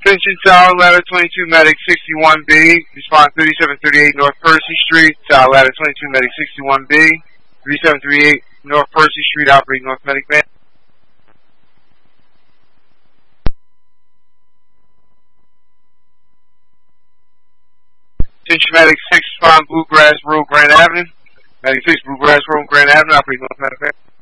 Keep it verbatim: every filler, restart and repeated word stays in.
Attention Tower Ladder twenty-two Medic sixty-one B. Respond thirty-seven thirty-eight North Percy Street. Tower Ladder twenty-two Medic sixty-one B. thirty-seven thirty-eight North Percy Street, operating North Medic Van. Attention Medic six, respond Bluegrass Road, Grand Avenue. Medic six, Bluegrass Road, Grand Avenue, operating North Medic Van.